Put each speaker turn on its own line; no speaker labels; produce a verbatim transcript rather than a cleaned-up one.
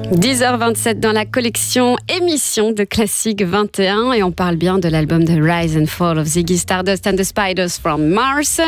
dix heures vingt-sept dans la collection émission de Classique vingt et un et on parle bien de l'album The Rise and Fall of Ziggy Stardust and the Spiders from Mars.